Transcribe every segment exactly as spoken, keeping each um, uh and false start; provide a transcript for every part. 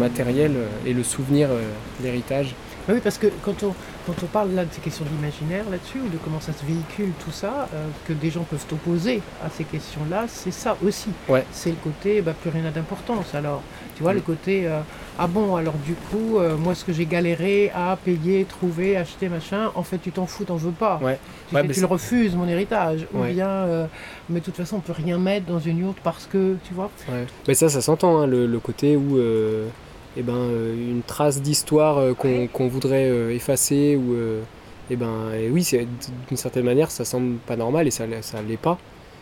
matériel euh, et le souvenir, euh, l'héritage. Oui, parce que quand on, quand on parle là de ces questions d'imaginaire là-dessus, ou de comment ça se véhicule, tout ça, euh, que des gens peuvent opposer à ces questions-là, c'est ça aussi. Ouais. C'est le côté, bah, plus rien n'a d'importance. Alors, tu vois, Mm. le côté, euh, ah bon, alors du coup, euh, moi, ce que j'ai galéré à payer, trouver, acheter, machin, en fait, tu t'en fous, t'en veux pas. Ouais. Tu, Ouais, fais, mais tu c'est- le refuses, mon héritage. Ou Ouais. bien, euh, mais de toute façon, on peut rien mettre dans une yourte parce que, tu vois. Ouais. Mais ça, ça s'entend, hein, le, le côté où euh, eh ben, euh, une trace d'histoire euh, qu'on, Ouais. qu'on voudrait euh, effacer, ou euh, eh ben, et oui, c'est, d'une certaine manière, ça semble pas normal et ça, ça l'est pas.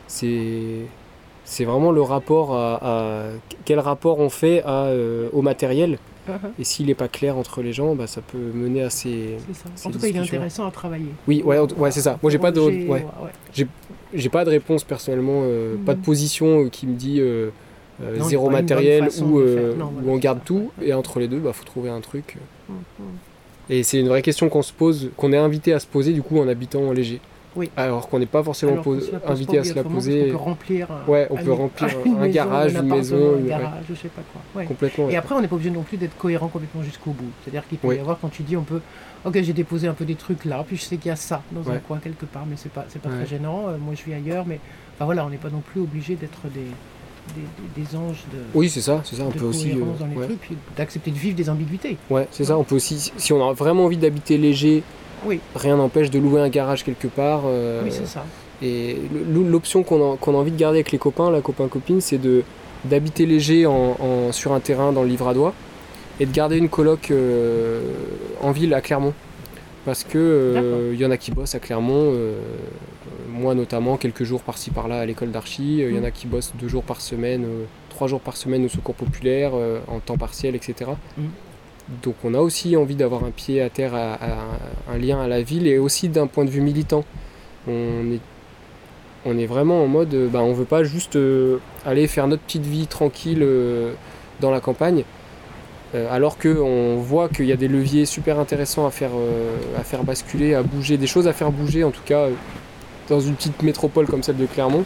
C'est, c'est vraiment le rapport à, à- quel rapport on fait à, euh, au matériel. Et s'il n'est pas clair entre les gens, bah, ça peut mener à ces, C'est ça. ces En tout cas, il est discussions. intéressant à travailler. Oui, ouais, ouais, c'est ça. Moi, j'ai pas de, Roger, ouais, ouais. j'ai pas de réponse personnellement, euh, Mhm. pas de position euh, qui me dit euh, euh, Non, zéro il y a pas une bonne matériel façon ou, de euh, faire. Non, ou voilà, on c'est garde ça. tout. Et entre les deux, bah, faut trouver un truc. Mhm. Et c'est une vraie question qu'on se pose, qu'on est invité à se poser du coup en habitant en léger. Oui. Alors qu'on n'est pas forcément Alors qu'on pos- se la pose invité pas à se la obligatoirement parce poser. qu'on peut remplir un, Ouais, on un- peut remplir une un maison, garage, un une maison, appartement, une- un ouais. garage, je sais pas quoi. Ouais. Complètement. Et ouais. après, on n'est pas obligé non plus d'être cohérent complètement jusqu'au bout. C'est-à-dire qu'il peut Oui. y avoir, quand tu dis, on peut, ok, j'ai déposé un peu des trucs là, puis je sais qu'il y a ça dans un Ouais. coin quelque part, mais c'est pas, c'est pas Ouais. très gênant. Euh, moi, je vis ailleurs, mais enfin voilà, on n'est pas non plus obligé d'être des, des, des- des anges de, Oui, c'est ça, c'est ça. On de peut aussi. euh, cohérence dans les ouais. trucs, puis d'accepter de vivre des ambiguïtés. Ouais, c'est ça. On peut aussi, si on a vraiment envie d'habiter léger, Oui, rien n'empêche de louer un garage quelque part. euh, oui, c'est ça. Et l- l'option qu'on a, qu'on a envie de garder avec les copains, la copain-copine, c'est de, d'habiter léger en, en- sur un terrain dans le Livradois et de garder une coloc euh, en ville à Clermont. Parce que euh, y en a qui bossent à Clermont, euh, moi notamment, quelques jours par-ci par-là à l'école d'archi. Il y en a qui bossent deux jours par semaine, euh, trois jours par semaine au Secours Populaire, euh, en temps partiel, et cetera. Mm. Donc on a aussi envie d'avoir un pied à terre, à, à- un lien à la ville, et aussi d'un point de vue militant. On est on est vraiment en mode, euh, bah, on veut pas juste euh, aller faire notre petite vie tranquille euh, dans la campagne, euh, alors qu'on voit qu'il y a des leviers super intéressants à faire, euh, à faire basculer, à bouger, des choses à faire bouger en tout cas, euh, dans une petite métropole comme celle de Clermont.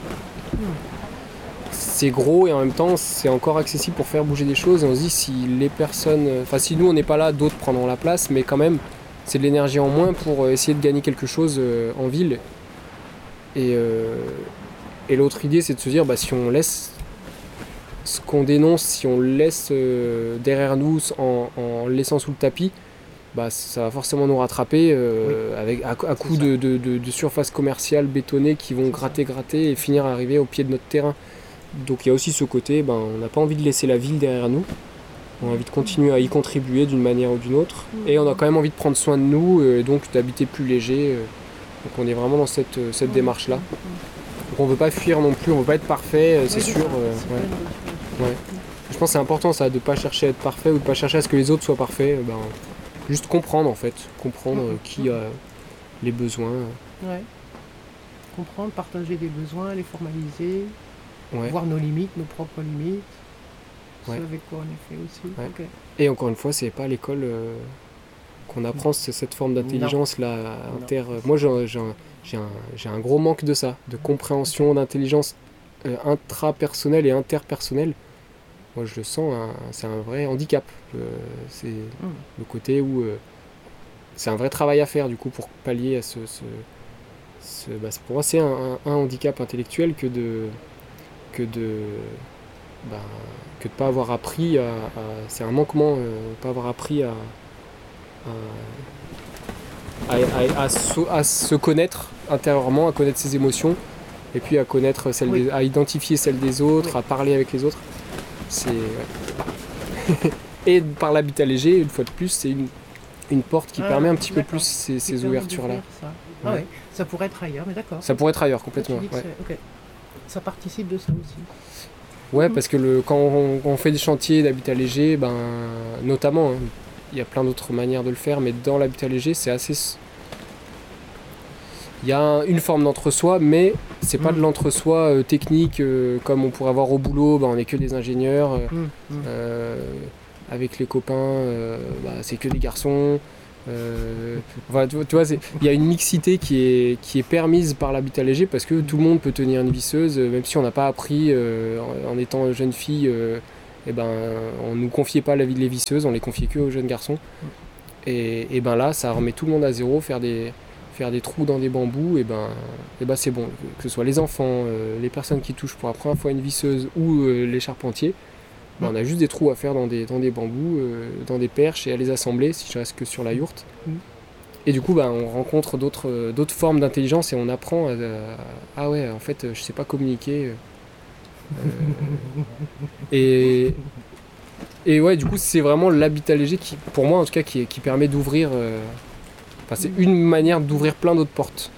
C'est gros et en même temps c'est encore accessible pour faire bouger des choses, et on se dit si les personnes, enfin si nous on n'est pas là, d'autres prendront la place, mais quand même c'est de l'énergie en moins pour euh, essayer de gagner quelque chose euh, en ville. Et, euh, et l'autre idée, c'est de se dire, bah, si on laisse ce qu'on dénonce, si on le laisse euh, derrière nous en, en le laissant sous le tapis, bah, ça va forcément nous rattraper euh, avec, à, à coup de, de, de, de surfaces commerciales bétonnées qui vont C'est gratter, gratter et finir à arriver au pied de notre terrain. Donc il y a aussi ce côté, ben, on n'a pas envie de laisser la ville derrière nous, on a envie de continuer à y contribuer d'une manière ou d'une autre, et on a quand même envie de prendre soin de nous, et donc d'habiter plus léger. euh, Donc on est vraiment dans cette, cette démarche-là. Donc on veut pas fuir non plus, on veut pas être parfait, euh, c'est Oui, sûr. ça. euh, C'est ouais. pas une bonne chose. Ouais. Je pense que c'est important ça, de pas chercher à être parfait ou de pas chercher à ce que les autres soient parfaits. euh, Ben, juste comprendre en fait, comprendre euh, Mhm. qui a les besoins. Ouais. Comprendre, partager des besoins, les formaliser, Ouais. voir nos limites, nos propres limites, Ouais. ce avec quoi on est fait aussi. Ouais. Ok. Et encore une fois, c'est pas à l'école euh, qu'on apprend c'est cette forme d'intelligence là inter. euh, Moi j'ai j'ai un, j'ai un, j'ai un gros manque de ça, de compréhension, d'intelligence euh, intrapersonnelle et interpersonnelle. Moi je le sens, un- c'est un vrai handicap. Euh, c'est le côté où euh, c'est un vrai travail à faire du coup pour pallier à ce. ce, ce- bah, c'est- pour moi c'est un, un- un handicap intellectuel que de que de bah, que de pas avoir appris à, à- c'est un manquement, euh, pas avoir appris à à, à- à se, à se connaître intérieurement, à connaître ses émotions, et puis à connaître celles Oui. des- à identifier celles des autres, Oui. à parler avec les autres. C'est ouais. Et par l'habitat léger, une fois de plus, c'est une, une porte qui Ah, permet un petit peu d'accord. plus ces, Qui ces permet ouvertures-là. d'ouvrir ça. Ah Ouais. ouais. Ça pourrait être ailleurs, mais d'accord. Ça pourrait être ailleurs Là, complètement. tu dis que Ouais. c'est- ok. Ça participe de ça aussi. Ouais, Mhm. parce que le, quand on, on fait des chantiers d'habitat léger, ben, notamment, hein, il y a plein d'autres manières de le faire, mais dans l'habitat léger, c'est assez. s- Il y a un- une forme d'entre-soi, mais c'est pas Mhm. de l'entre-soi euh, technique euh, comme on pourrait avoir au boulot, ben, on n'est que des ingénieurs. euh, Hum, hum. euh, avec les copains, euh, bah, c'est que des garçons. Euh, enfin, tu vois, tu vois, c'est- il y a une mixité qui est, qui est permise par l'habitat léger parce que tout le monde peut tenir une visseuse, euh, même si on n'a pas appris euh, en, en étant jeune fille euh, et ben, on nous confiait pas la vie les visseuses, on les confiait que aux jeunes garçons. Et, et ben là, ça remet tout le monde à zéro, faire des, faire des trous dans des bambous, et ben, et ben c'est bon. Que ce soit les enfants, euh, les personnes qui touchent pour la première fois une visseuse ou euh, les charpentiers, ben, on a juste des trous à faire dans des, dans des bambous, euh, dans des perches et à les assembler si je reste que sur la yourte. Mm. Et du coup, ben, on rencontre d'autres, euh, d'autres formes d'intelligence et on apprend à, à, ah ouais, en fait, je sais pas communiquer. Euh, et, et ouais, du coup, c'est vraiment l'habitat léger qui, pour moi en tout cas, qui, qui permet d'ouvrir. Euh, enfin, c'est une manière d'ouvrir plein d'autres portes.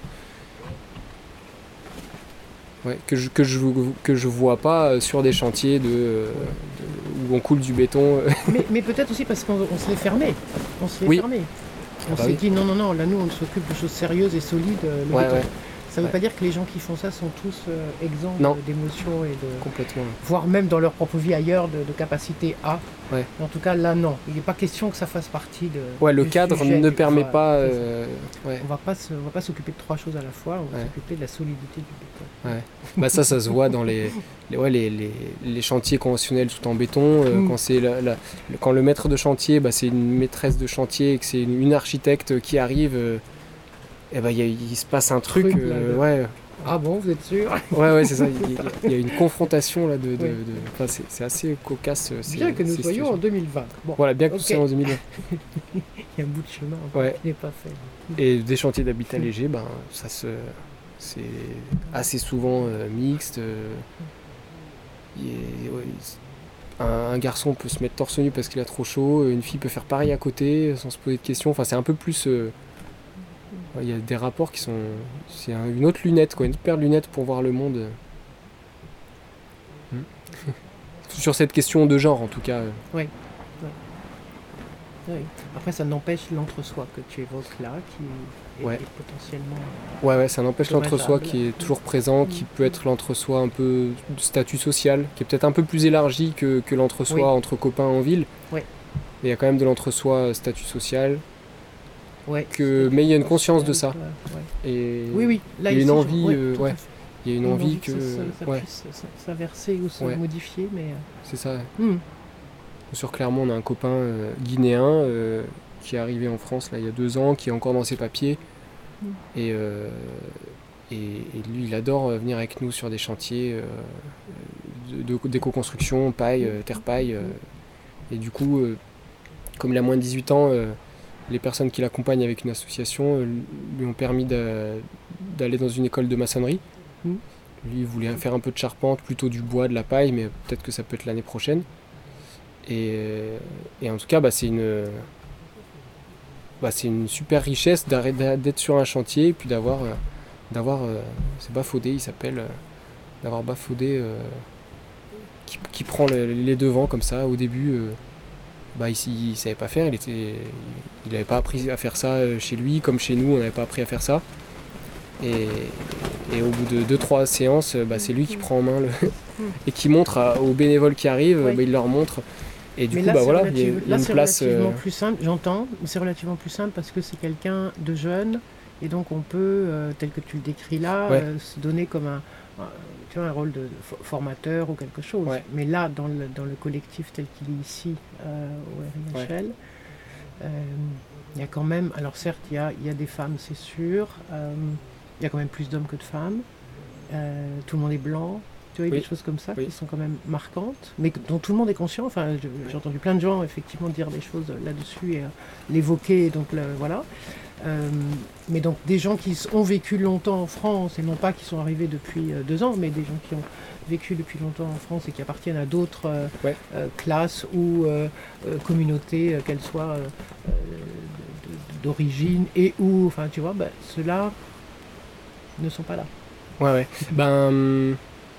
Ouais, que je que je que je vois pas sur des chantiers de, de où on coule du béton. mais, mais peut-être aussi parce qu'on on se l'est fermé. On se l'est oui. fermé. On ah bah s'est oui. dit non non non, là nous on s'occupe de choses sérieuses et solides. Le ouais, béton. Ouais. Ça ne veut ouais. pas dire que les gens qui font ça sont tous euh, exempts non. d'émotions et de. Complètement. Voire même dans leur propre vie ailleurs de, de capacité à. Ouais. En tout cas là non. Il n'est pas question que ça fasse partie de. Ouais, le du cadre sujet, ne permet fois, pas. Euh, ouais. On va pas se, on va pas s'occuper de trois choses à la fois. On va ouais. s'occuper de la solidité du béton. Ouais. Bah ça, ça se voit dans les, les, ouais, les, les, les chantiers conventionnels tout en béton. Euh, mm. Quand c'est la, la, quand le maître de chantier, bah, c'est une maîtresse de chantier et que c'est une, une architecte qui arrive. Euh, et bah, y a, il se passe un truc. truc euh, ouais. Ah bon, vous êtes sûr? Ouais, ouais, c'est ça. Il y, y, y a une confrontation là de. de, oui. de enfin, c'est, c'est assez cocasse. C'est, bien que nous soyons situations. en deux mille vingt. Bon. Voilà, bien que nous okay. soyons en deux mille vingt. Il y a un bout de chemin ouais. qui n'est pas fait. Et des chantiers d'habitat léger, ben, ça se, c'est assez souvent euh, mixte. Euh, est, ouais, un, un garçon peut se mettre torse nu parce qu'il a trop chaud. Une fille peut faire pareil à côté sans se poser de questions. Enfin, c'est un peu plus. Euh, il y a des rapports qui sont... C'est une autre lunette, quoi, une autre paire de lunettes pour voir le monde. Mmh. Sur cette question de genre, en tout cas. Oui. oui. oui. Après, ça n'empêche l'entre-soi que tu évoques là, qui est, ouais. est potentiellement... Ouais, ouais, ça n'empêche l'entre-soi qui est toujours présent, qui mmh. peut être l'entre-soi un peu de statut social, qui est peut-être un peu plus élargi que, que l'entre-soi oui. entre copains en ville. Oui. Mais il y a quand même de l'entre-soi statut social. Ouais, que, mais il y a une conscience de ça. Ouais. Et oui, oui. Là, il y a une ici, envie, ouais, euh, ouais. Il y a une, une envie, envie que, que ça, ça, ça ouais. puisse s'inverser ou se ouais. modifier, mais. C'est ça. Mm. Sur Clermont, on a un copain euh, guinéen euh, qui est arrivé en France là il y a deux ans, qui est encore dans ses papiers, mm. et, euh, et, et lui, il adore venir avec nous sur des chantiers euh, de, de, d'éco-construction, paille, euh, terre paille, euh, et du coup, euh, comme il a moins de dix-huit ans. Euh, Les personnes qui l'accompagnent avec une association euh, lui ont permis de, d'aller dans une école de maçonnerie. Mmh. Lui, il voulait faire un peu de charpente, plutôt du bois, de la paille, mais peut-être que ça peut être l'année prochaine. Et, et en tout cas, bah, c'est, une, bah, c'est une super richesse d'être sur un chantier et puis d'avoir... Euh, d'avoir euh, c'est Bafodé, il s'appelle. Euh, d'avoir Bafodé euh, qui, qui prend le, les devants comme ça au début. Euh, Bah ici, il ne savait pas faire, il était, il n'avait pas appris à faire ça chez lui, comme chez nous, on n'avait pas appris à faire ça. Et, et au bout de deux trois séances, bah, c'est lui qui prend en main le et qui montre à, aux bénévoles qui arrivent, oui. bah, il leur montre. Et du mais coup, là, bah, voilà, relativ... il y a, il y a là, une c'est place. relativement euh... plus simple, j'entends, mais c'est relativement plus simple parce que c'est quelqu'un de jeune, et donc on peut, euh, tel que tu le décris là, ouais. euh, se donner comme un, un, tu vois, un rôle de formateur ou quelque chose. Ouais. Mais là, dans le, dans le collectif tel qu'il est ici, euh, au R I H L, ouais. euh, il y a quand même, alors certes, il y a, il y a des femmes, c'est sûr, euh, il y a quand même plus d'hommes que de femmes, euh, tout le monde est blanc, tu vois, oui. des choses comme ça oui. qui sont quand même marquantes, mais dont tout le monde est conscient. Enfin, je, j'ai entendu plein de gens, effectivement, dire des choses là-dessus et euh, l'évoquer, donc le, voilà. Euh, mais donc des gens qui ont vécu longtemps en France, et non pas qui sont arrivés depuis euh, deux ans, mais des gens qui ont vécu depuis longtemps en France et qui appartiennent à d'autres euh, ouais. euh, classes ou euh, euh, communautés, euh, qu'elles soient euh, euh, d'origine et ou, enfin tu vois, bah, ceux-là ne sont pas là. Ouais, ouais. ben,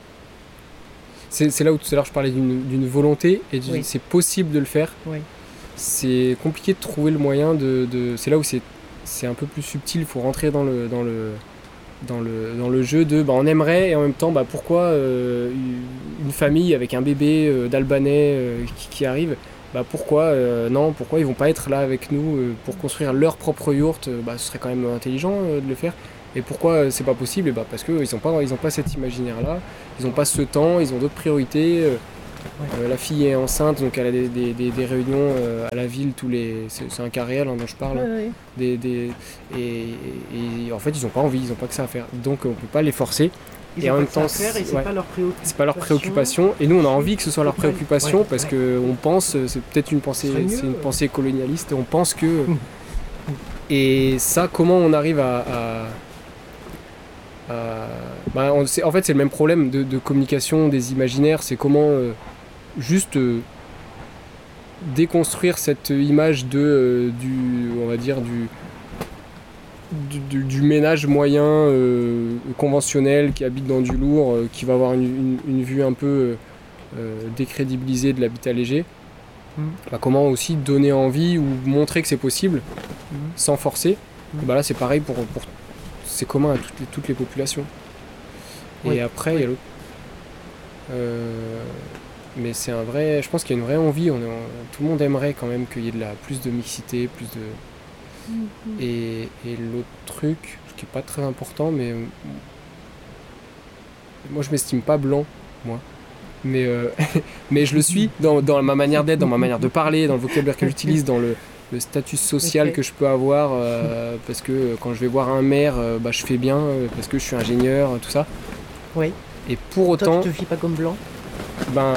c'est, c'est là où tout à l'heure je parlais d'une, d'une volonté, et du, oui. c'est possible de le faire. Oui. C'est compliqué de trouver le moyen de... de c'est là où c'est c'est un peu plus subtil, il faut rentrer dans le, dans le, dans le, dans le jeu de bah, on aimerait et en même temps bah, pourquoi euh, une famille avec un bébé euh, d'Albanais euh, qui, qui arrive, bah, pourquoi euh, non, pourquoi ils vont pas être là avec nous euh, pour construire leur propre yourte, euh, bah, ce serait quand même intelligent euh, de le faire. Et pourquoi euh, c'est pas possible, et bah, parce qu'ils n'ont pas, ils ont pas cet imaginaire là, ils n'ont pas ce temps, ils ont d'autres priorités. Euh, Ouais. Euh, la fille est enceinte, donc elle a des, des, des, des réunions euh, à la ville tous les. C'est, c'est un cas réel hein, dont je parle. Ouais, ouais. Des, des, et, et en fait, ils n'ont pas envie, ils n'ont pas que ça à faire. Donc on ne peut pas les forcer. Ils et ont en pas même que ça temps, à faire et c'est ouais, pas leur préoccupation. C'est pas leur préoccupation. Et nous, on a envie que ce soit leur préoccupation ouais, parce ouais. qu'on pense, c'est peut-être une pensée, mieux, c'est une ouais. pensée colonialiste. On pense que. Et ça, comment on arrive à. à Euh, bah on, c'est, en fait c'est le même problème de, de communication des imaginaires, c'est comment euh, juste euh, déconstruire cette image de euh, du on va dire du du, du, du ménage moyen euh, conventionnel qui habite dans du lourd, euh, qui va avoir une, une, une vue un peu euh, décrédibilisée de l'habitat léger. Mmh. Bah, comment aussi donner envie ou montrer que c'est possible mmh. sans forcer. Mmh. Bah là c'est pareil pour, pour c'est commun à toutes les, toutes les populations. Et oui, après, il oui. y a l'autre. Euh, mais c'est un vrai. Je pense qu'il y a une vraie envie. On, on, tout le monde aimerait quand même qu'il y ait de la, plus de mixité, plus de. Mm-hmm. Et, et l'autre truc, qui n'est pas très important, mais. Moi, je m'estime pas blanc, moi. Mais, euh, mais je le suis dans, dans ma manière d'être, dans ma manière de parler, dans le vocabulaire que j'utilise, dans le. le statut social okay. que je peux avoir euh, parce que quand je vais voir un maire euh, bah, je fais bien euh, parce que je suis ingénieur tout ça oui. Et pour autant toi tu te vis pas comme blanc ben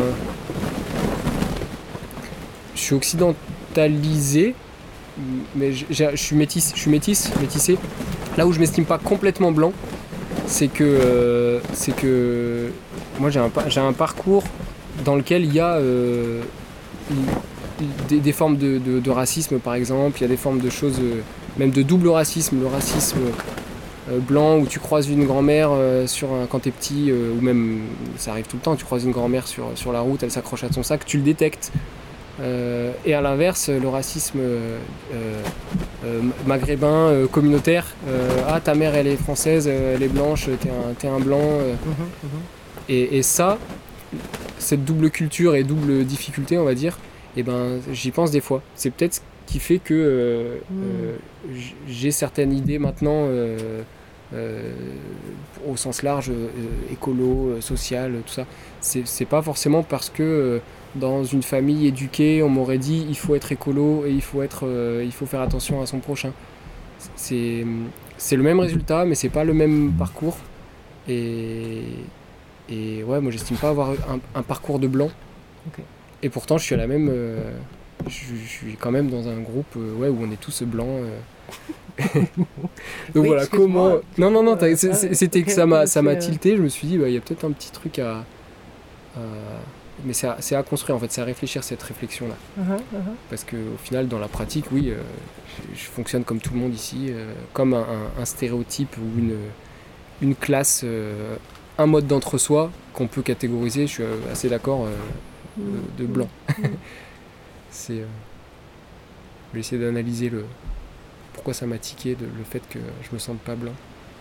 je suis occidentalisé mais je, je suis métisse je suis métisse métissé là où je m'estime pas complètement blanc c'est que euh, c'est que moi j'ai un, j'ai un parcours dans lequel il y a euh, une, Des, des formes de, de, de racisme par exemple, il y a des formes de choses, euh, même de double racisme, le racisme euh, blanc où tu croises une grand-mère euh, sur un, quand t'es petit, euh, ou même ça arrive tout le temps, tu croises une grand-mère sur, sur la route, elle s'accroche à ton sac, tu le détectes. Euh, et à l'inverse, le racisme euh, euh, maghrébin, euh, communautaire, euh, ah ta mère elle est française, elle est blanche, t'es un, t'es un blanc. Euh, mmh, mmh. Et, et ça, cette double culture et double difficulté on va dire, et eh ben j'y pense des fois. C'est peut-être ce qui fait que euh, mmh. euh, j'ai certaines idées maintenant euh, euh, au sens large, euh, écolo, euh, social, tout ça. C'est, c'est pas forcément parce que euh, dans une famille éduquée, on m'aurait dit il faut être écolo et il faut être, euh, il faut faire attention à son prochain. C'est, c'est le même résultat, mais c'est pas le même parcours. Et, et ouais, moi j'estime pas avoir un, un parcours de blanc. Okay. Et pourtant, je suis à la même. Euh, je, je suis quand même dans un groupe euh, ouais, où on est tous blancs. Euh. Donc oui, voilà, comment. Moi, non, non, non, euh, c'est, c'était que ça m'a, ça m'a tilté. Je me suis dit, bah, y a peut-être un petit truc à. à... Mais c'est à, c'est à construire en fait, c'est à réfléchir cette réflexion-là. Uh-huh, uh-huh. Parce qu'au final, dans la pratique, oui, euh, je, je fonctionne comme tout le monde ici, euh, comme un, un, un stéréotype ou une, une classe, euh, un mode d'entre-soi qu'on peut catégoriser. Je suis assez d'accord. Euh, De, de blanc. C'est, euh, je vais essayer d'analyser le pourquoi ça m'a tiqué de, le fait que je me sente pas blanc.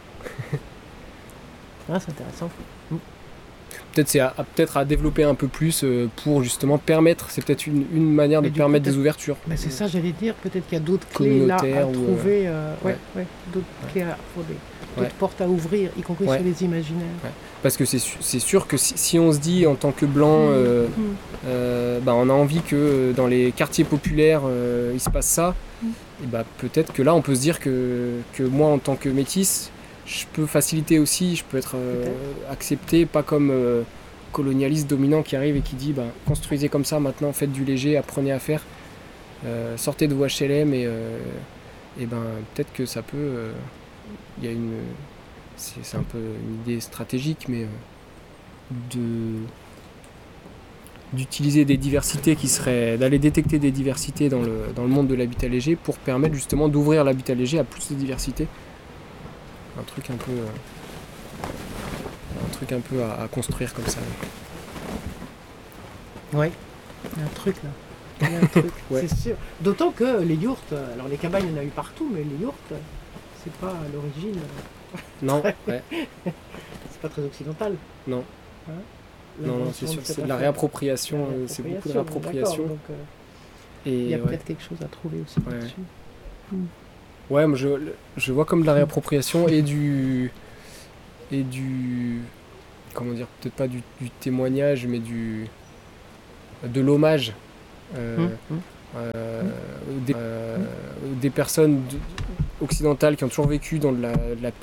Ah, c'est intéressant. Mm. Peut-être c'est à, à, peut-être à développer un peu plus euh, pour justement permettre, c'est peut-être une, une manière mais de permettre des ouvertures. Mais c'est ça, j'allais dire, peut-être qu'il y a d'autres clés là à ou trouver, euh, ouais, ouais, ouais, d'autres ouais. clés à trouver. D'autres ouais. portes à ouvrir, y compris ouais. sur les imaginaires. Ouais. Parce que c'est, c'est sûr que si, si on se dit en tant que blanc, mmh. Euh, mmh. Euh, bah on a envie que dans les quartiers populaires, euh, il se passe ça, mmh. et bah peut-être que là, on peut se dire que, que moi, en tant que métisse, je peux faciliter aussi, je peux être euh, accepté, pas comme euh, colonialiste dominant qui arrive et qui dit bah, construisez comme ça, maintenant faites du léger, apprenez à faire, euh, sortez de vos H L M et, euh, et ben peut-être que ça peut... Euh, il y a une c'est, c'est un peu une idée stratégique mais de d'utiliser des diversités qui seraient d'aller détecter des diversités dans le dans le monde de l'habitat léger pour permettre justement d'ouvrir l'habitat léger à plus de diversité, un truc un peu un truc un peu à, à construire comme ça. Ouais, il y a un truc là. Il y a un truc, ouais. C'est sûr. D'autant que les yourtes, alors les cabanes il y en a eu partout, mais les yourtes c'est pas à l'origine. Non, ouais. C'est pas très occidental. Non. Hein non, non, c'est sûr, c'est de la réappropriation, la réappropriation, c'est beaucoup de réappropriation. Donc, euh, et il y a ouais. peut-être quelque chose à trouver aussi ouais. là-dessus. Mm. Ouais, moi je, je vois comme de la réappropriation et du. et du. comment dire, peut-être pas du, du témoignage, mais du. de l'hommage euh, Hum, hum. euh, des, euh, des personnes occidentales qui ont toujours vécu dans de la, de la